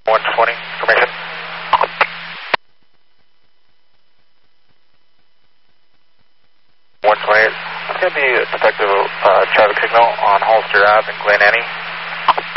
120, information. 128. It's going to be a detective traffic signal on Holster Ave in Glen Annie.